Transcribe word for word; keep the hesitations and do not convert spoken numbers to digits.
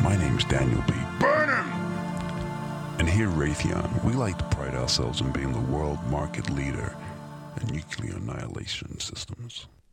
My name's Daniel B. Burnham! And here at Raytheon, we like to pride ourselves in being the world market leader in nuclear annihilation systems.